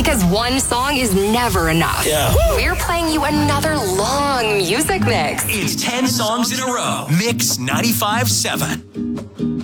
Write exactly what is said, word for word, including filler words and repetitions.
Because one song is never enough. Yeah. We're playing you another long music mix. It's ten songs in a row. Mix ninety-five point seven.